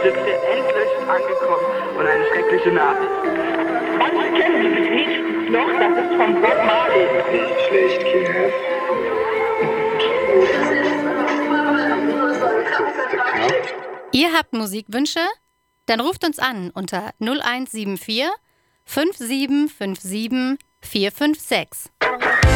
sind wir endlich angekommen und eine schreckliche Nachricht. Manche kennen dieses Lied noch, das ist von Bob Marley. Nicht schlecht, Kinder. Ihr habt Musikwünsche? Dann ruft uns an unter 0174 5757 456.